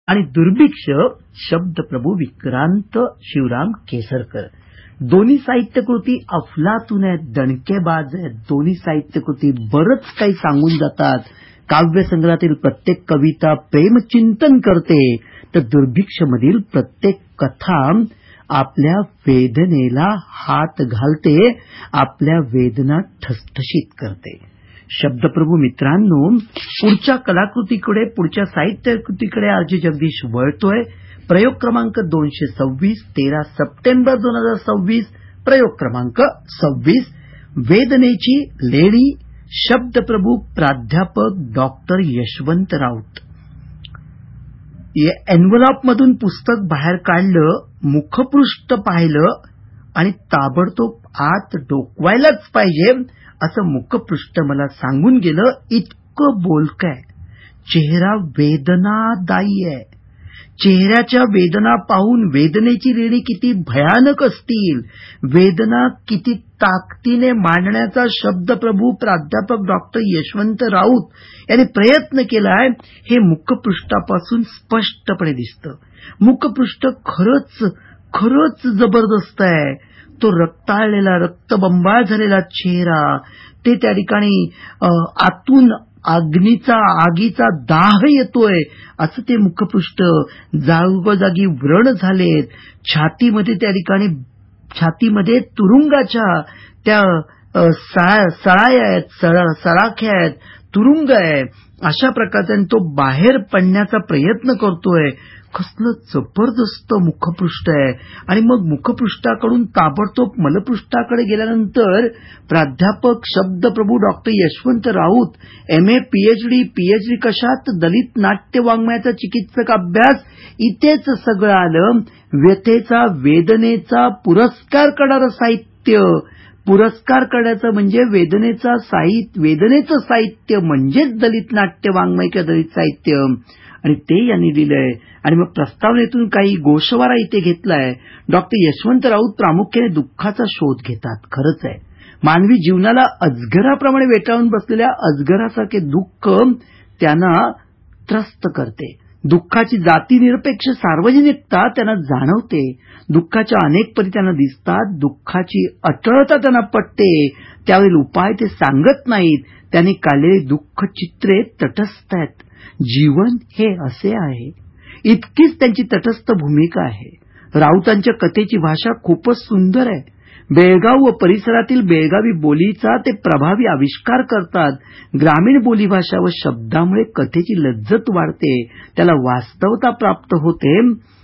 आणि दुर्भिक्ष शब्दप्रभू विक्रांत शिवराम केसरकर. दोन्ही साहित्यकृती अफलातून आहेत, दणकेबाज आहेत. दोन्ही साहित्यकृती बरंच काही सांगून जातात. काव्यसंग्रहातील प्रत्येक कविता प्रेमचिंतन करते, तर दुर्भिक्षमधील प्रत्येक कथा आपल्या वेदनेला हात घालते, आपल्या वेदना ठसठशीत करते. शब्दप्रभू मित्रांनो, पुढच्या कलाकृतीकडे, पुढच्या साहित्यकृतीकडे आरजी जगदीश वळतोय. प्रयोग क्रमांक 226, 13 सप्टेंबर 2026. प्रयोग क्रमांक 26, वेदनेची लेणी. शब्दप्रभू प्राध्यापक डॉक्टर यशवंत राऊत. एन्व्हलॉप मधून पुस्तक बाहेर काढलं, मुखपृष्ठ पाहिलं आणि ताबडतोब आत डोकवायलाच पाहिजे असं मुखपृष्ठ मला सांगून गेलं. इतकं बोलकं आहे. चेहरा वेदनादायी आहे. चेहऱ्याच्या वेदना पाहून वेदनेची लेणी किती भयानक असतील, वेदना किती ताकदीने मांडण्याचा शब्दप्रभू प्राध्यापक डॉक्टर यशवंत राऊत यांनी प्रयत्न केलाय, हे मुखपृष्ठापासून स्पष्टपणे दिसतं. मुखपृष्ठ खरंच जबरदस्त आहे. तो रक्ताळलेला, रक्तबंबाळ झालेला चेहरा, ते त्या ठिकाणी आतून आगीचा दाह येतोय असं ते मुखपृष्ठ. जागोजागी व्रण झालेत. छातीमध्ये तुरुंगाच्या त्या सळाया आहेत, सळाख्या आहेत, तुरुंग आहे. अशा प्रकारचा तो बाहेर पडण्याचा प्रयत्न करतोय. कसलं जबरदस्त मुखपृष्ठ आहे. आणि मग मुखपृष्ठाकडून ताबडतोब मलपृष्ठाकडे गेल्यानंतर प्राध्यापक शब्दप्रभू doctor Yashwant Raut MA PhD कशात, दलित नाट्य वाङ्मयाचा चिकित्सक अभ्यास, इथेच सगळं आलं. व्यथेचा, वेदनेचा पुरस्कार करणारं साहित्य. पुरस्कार करण्याचं म्हणजे वेदनेचं साहित्य म्हणजेच दलित नाट्य वाङ्मय किंवा दलित साहित्य. आणि ते यांनी लिहिलंय. आणि मग प्रस्तावनेतून काही गोषवारा इथे घेतलाय. डॉक्टर यशवंत राऊत प्रामुख्याने दुःखाचा शोध घेतात. खरंच आहे, मानवी जीवनाला अजगराप्रमाणे वेटाळून बसलेल्या अजगरासारखे दुःख त्यांना त्रस्त करते. दुःखाची जातीनिरपेक्ष सार्वजनिकता त्यांना जाणवते. दुःखाच्या अनेक परी त्यांना दिसतात. दुःखाची अटळता त्यांना पटते. त्यावेळी उपाय ते सांगत नाहीत. त्यांनी काढलेली दुःख चित्रे तटस्थ आहेत. जीवन हे असे आहे, इतकीच त्यांची तटस्थ भूमिका आहे. राऊतांच्या कथेची भाषा खूपच सुंदर आहे. बेळगाव व परिसरातील बेळगावी बोलीचा ते प्रभावी आविष्कार करतात. ग्रामीण बोलीभाषा व शब्दामुळे कथेची लज्जत वाढते, त्याला वास्तवता प्राप्त होते.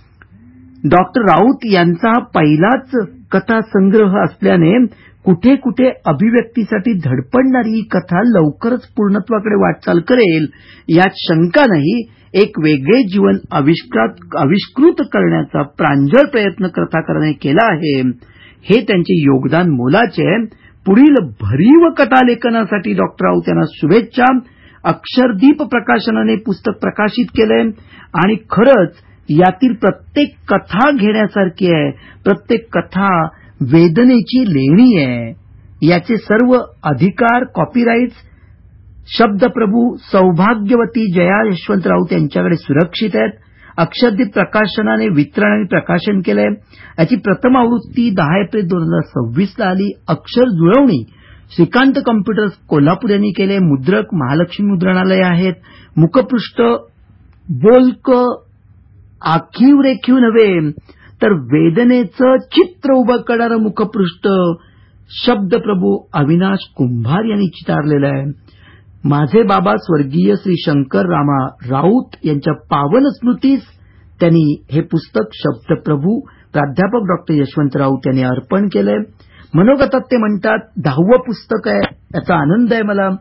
डॉक्टर राऊत यांचा पहिलाच कथासंग्रह असल्याने कुठे कुठे अभिव्यक्तीसाठी धडपडणारी ही कथा लवकरच पूर्णत्वाकडे वाटचाल करेल यात शंका नाही. एक वेगळे जीवन आविष्कृत करण्याचा प्रांजळ प्रयत्न कथाकाराने केला आहे. हे त्यांचे योगदान मोलाचे आहे. पुढील भरीव कथालेखनासाठी डॉक्टर राऊत यांना शुभेच्छा. अक्षरदीप प्रकाशनाने पुस्तक प्रकाशित केलंय आणि खरंच यातील प्रत्येक कथा घेण्यासारखी आहे. प्रत्येक कथा वेदनेची लेणी आहे. याचे सर्व अधिकार, कॉपीराईट्स शब्दप्रभू सौभाग्यवती जया यशवंत राऊत यांच्याकडे सुरक्षित आहेत. अक्षरदीप प्रकाशनाने वितरण आणि प्रकाशन केलंय. याची प्रथम आवृत्ती 10 एप्रिल 2026 ला आली. अक्षर जुळवणी श्रीकांत कॉम्प्युटर्स कोल्हापूर यांनी केले. मुद्रक महालक्ष्मी मुद्रणालय आहेत. मुखपृष्ठ बोलकं, आखीव रेखीव नव्हे तर वेदनेचं चित्र उभं करणारं मुखपृष्ठ शब्दप्रभू अविनाश कुंभार यांनी चितारलेलं आहे. माझे बाबा स्वर्गीय श्री शंकर रामा राऊत यांच्या पावन स्मृतीस त्यांनी हे पुस्तक शब्दप्रभू प्राध्यापक डॉक्टर यशवंत राऊत यांनी अर्पण केलंय. मनोगतात ते म्हणतात 10वं पुस्तक आहे, याचा आनंद आहे मला.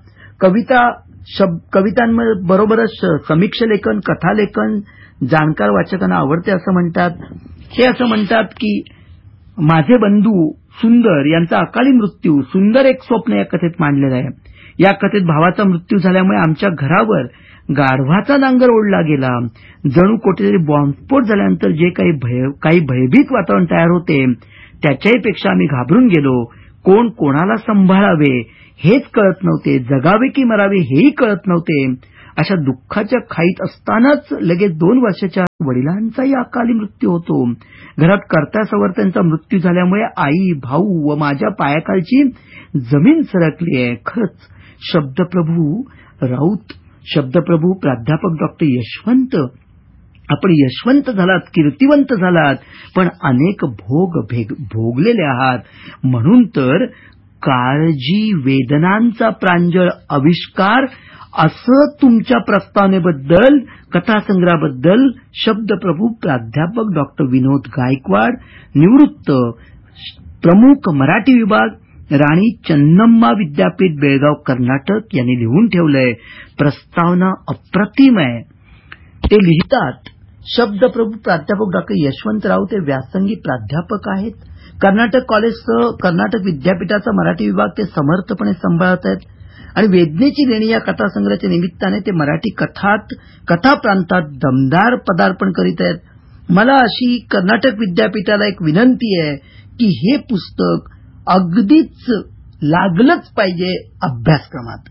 कवितांबरोबरच समीक्षा लेखन, कथालेखन जाणकार वाचकांना आवडते असं म्हणतात. हे असं म्हणतात की माझे बंधू सुंदर यांचा अकाली मृत्यू सुंदर एक स्वप्न या कथेत मांडलेलं आहे. या कथेत भावाचा मृत्यू झाल्यामुळे आमच्या घरावर गाढवाचा नांगर ओढला गेला. जणू कुठेतरी बॉम्बस्फोट झाल्यानंतर जे काही भयभीत वातावरण तयार होते त्याच्याही पेक्षा आम्ही घाबरून गेलो. कोण कोणाला सांभाळावे हेच कळत नव्हते. जगावे की मरावे हेही कळत नव्हते. अशा दुःखाच्या खाईत असतानाच लगेच 2 वर्षाच्या वडिलांचाही अकाली मृत्यू होतो. घरात कर्त्या सवर्त्यांचा मृत्यू झाल्यामुळे आई, भाऊ व माझ्या पायाखालची जमीन सरकली आहे. खरंच शब्दप्रभू राऊत, शब्दप्रभू प्राध्यापक डॉक्टर यशवंत, आपण यशवंत झालात, कीर्तिवंत झालात, पण अनेक भोग भोगलेले आहात. म्हणून तर काळजी वेदनांचा प्रांजळ आविष्कार असं तुमच्या प्रस्तावनेबद्दल, कथासंग्रहाबद्दल शब्दप्रभू प्राध्यापक डॉक्टर विनोद गायकवाड, निवृत्त प्रमुख मराठी विभाग, राणी चन्नम्मा विद्यापीठ बेळगाव कर्नाटक यांनी लिहून ठेवलंय. प्रस्तावना अप्रतिम आहे. ते लिहितात, शब्दप्रभू प्राध्यापक डॉक्टर यशवंत राऊत हे व्यासंगी प्राध्यापक आहेत. कर्नाटक कॉलेजसह कर्नाटक विद्यापीठाचा मराठी विभाग ते समर्थपणे सांभाळत आहेत आणि वेदनेची लेणी या कथासंग्रहाच्या निमित्ताने ते मराठी कथा प्रांतात दमदार पदार्पण करीत आहेत. मला अशी कर्नाटक विद्यापीठाला एक विनंती आहे की हे पुस्तक अगदीच लागलंच पाहिजे अभ्यासक्रमात.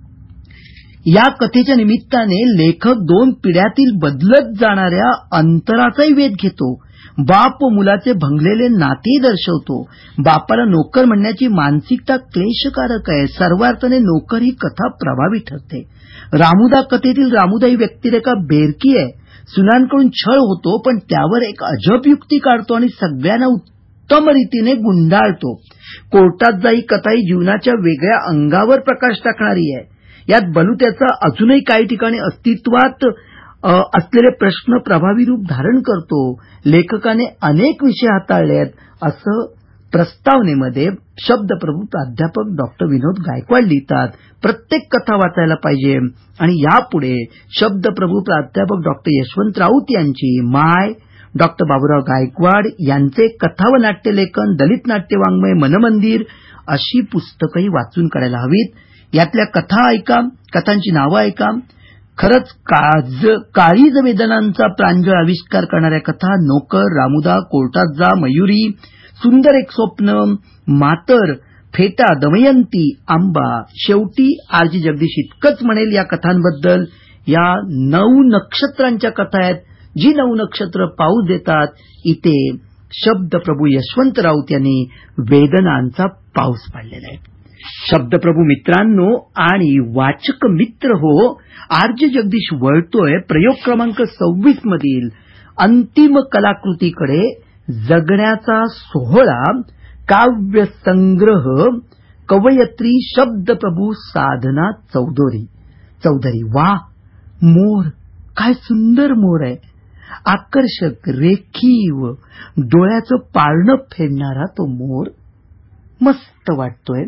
या कथेच्या निमित्ताने लेखक 2 पिढ्यातील बदलत जाणाऱ्या अंतराचाही वेध घेतो. बाप व मुलाचे भंगलेले नातेही दर्शवतो. बापाला नोकर म्हणण्याची मानसिकता क्लेशकारक आहे. सर्वार्थाने नोकर ही कथा प्रभावी ठरते. रामुदा कथेतील रामुदा ही व्यक्तिरेखा बेरकी आहे. सुनांकडून छळ होतो, पण त्यावर एक अजब युक्ती काढतो आणि सगळ्यांना उत्तम रीतीने गुंडाळतो. कोर्टात जाई कथा ही जीवनाच्या वेगळ्या अंगावर प्रकाश टाकणारी आहे. यात बलुत्याचा अजूनही काही ठिकाणी अस्तित्वात असलेले प्रश्न प्रभावी रूप धारण करतो. लेखकाने अनेक विषय हाताळले आहेत असं प्रस्तावनेमध्ये शब्दप्रभू प्राध्यापक डॉक्टर विनोद गायकवाड लिहितात. प्रत्येक कथा वाचायला पाहिजे. आणि यापुढे शब्दप्रभू प्राध्यापक डॉक्टर यशवंत राऊत यांची माय, डॉक्टर बाबूराव गायकवाड यांचे कथा व नाट्यलेखन, दलित नाट्य वाङ्मय, मनमंदिर अशी पुस्तकंही वाचून काढायला हवीत. यातल्या कथा ऐका, कथांची नावं ऐका. खरंच काळीज वेदनांचा प्रांजळ आविष्कार करणाऱ्या कथा, नोकर, रामुदा, कोर्टात जा, मयुरी, सुंदर एक स्वप्न, मातर, फेटा, दमयंती, आंबा. शेवटी आरजी जगदीश इतकंच म्हणेल या कथांबद्दल, या 9 नक्षत्रांच्या कथा आहेत. जी 9 नक्षत्र पाऊस देतात. इथे शब्दप्रभू यशवंत राऊत यांनी वेदनांचा पाऊस पाडलेला आहे. शब्दप्रभू मित्रांनो आणि वाचक मित्र हो, आरजे जगदीश वळतोय प्रयोग क्रमांक 26 मधील अंतिम कलाकृतीकडे. जगण्याचा सोहळा काव्य संग्रह, कवयत्री शब्दप्रभू साधना चौधरी. वा, मोर, काय सुंदर मोर आहे. आकर्षक, रेखीव, डोळ्याचं पारणं फेडणारा तो मोर मस्त वाटतोय.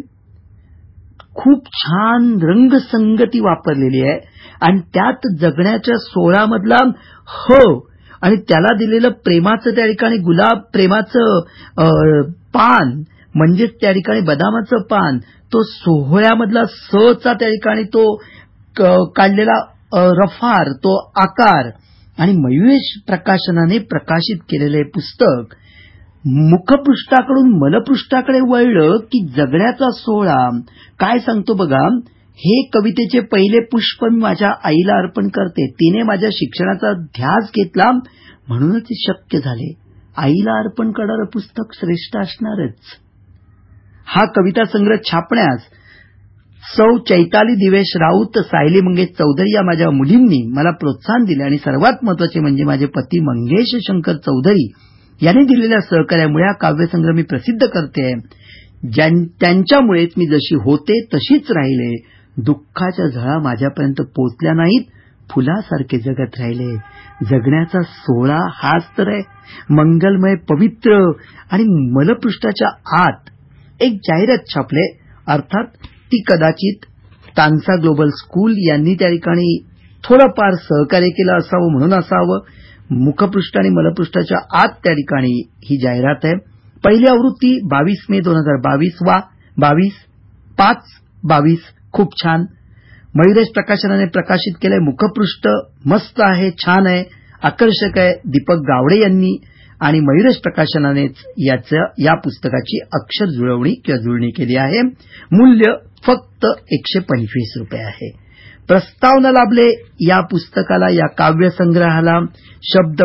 खूप छान रंगसंगती वापरलेली आहे आणि त्यात जगण्याच्या सोहळ्यामधला आणि त्याला दिलेलं प्रेमाचं त्या ठिकाणी गुलाब, प्रेमाचं पान म्हणजेच त्या ठिकाणी बदामाचं पान, तो सोहळ्यामधला चा त्या ठिकाणी तो काढलेला रफार, तो आकार. आणि मयुरेश प्रकाशनाने प्रकाशित केलेले पुस्तक मुखपृष्ठाकडून मलपृष्ठाकडे वळलं की जगण्याचा सोहळा काय सांगतो बघा. हे कवितेचे पहिले पुष्प मी माझ्या आईला अर्पण करते. तिने माझ्या शिक्षणाचा ध्यास घेतला म्हणूनच हे शक्य झाले. आईला अर्पण करणारं पुस्तक श्रेष्ठ असणारच. हा कविता संग्रह छापण्यास सौ चैताली दिवेश राऊत, सायली मंगेश चौधरी या माझ्या मुलींनी मला प्रोत्साहन दिले आणि सर्वात महत्वाचे म्हणजे माझे पती मंगेश शंकर चौधरी यांनी दिलेल्या सहकार्यामुळे हा काव्यसंग्रह मी प्रसिद्ध करते. त्यांच्यामुळेच मी जशी होते तशीच राहिले. दुःखाच्या झळा माझ्यापर्यंत पोचल्या नाहीत, फुलासारखे जगत राहिले. जगण्याचा सोहळा हाच तर आहे. मंगलमय, पवित्र. आणि मलपृष्ठाच्या आत एक जाहिरात छापले. अर्थात ती कदाचित तानसा ग्लोबल स्कूल यांनी त्या ठिकाणी थोडंफार सहकार्य केलं असावं म्हणून असावं. मुखपृष्ठ आणि मलपृष्ठाच्या आत त्या ठिकाणी ही जाहिरात आहे. पहिली आवृत्ती 22 मे 2022. वा, 22/5/22. खूप छान. मयुरेश प्रकाशनाने प्रकाशित केलंय. मुखपृष्ठ मस्त आहे, छान आहे, आकर्षक आहे. दीपक गावडे यांनी आणि मयुरेश प्रकाशनानेच या पुस्तकाची अक्षर जुळवणी किंवा जुळणी केली आहे. मूल्य फक्त 125 रुपये आहे. प्रस्ताव न लाभले या पुस्तकाला, या काव्यसंग्रहाला शब्द